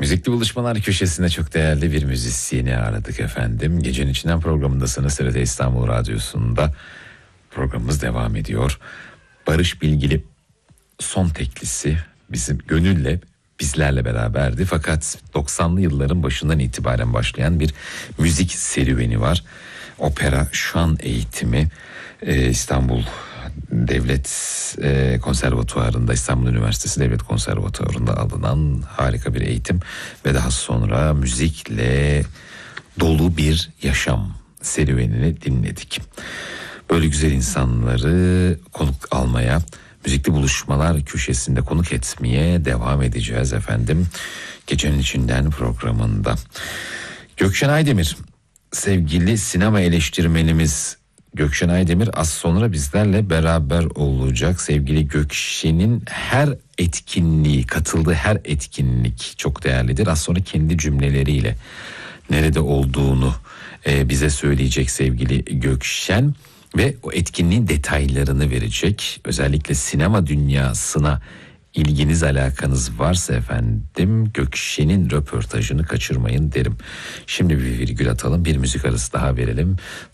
Müzikli Buluşmalar köşesinde çok değerli bir müzisyeni aradık efendim. Gecenin içinden programındasınız. TRT İstanbul Radyosu'nda programımız devam ediyor. Barış Bilgili son teklisi bizim Gönül'le bizlerle beraberdi. Fakat 90'lı yılların başından itibaren başlayan bir müzik serüveni var. Opera şan eğitimi İstanbul Devlet Konservatuvarı'nda, İstanbul Üniversitesi Devlet Konservatuvarı'nda alınan harika bir eğitim ve daha sonra müzikle dolu bir yaşam serüvenini dinledik. Böyle güzel insanları konuk almaya, müzikli buluşmalar köşesinde konuk etmeye devam edeceğiz efendim. Gecenin içinden programında. Gökşen Aydemir, sevgili sinema eleştirmenimiz Gökşen Aydemir az sonra bizlerle beraber olacak. Sevgili Gökşen'in her etkinliği, katıldığı her etkinlik çok değerlidir. Az sonra kendi cümleleriyle nerede olduğunu bize söyleyecek sevgili Gökşen ve o etkinliğin detaylarını verecek. Özellikle sinema dünyasına ilginiz, alakanız varsa efendim Gökşen'in röportajını kaçırmayın derim. Şimdi bir virgül atalım, bir müzik arası daha verelim.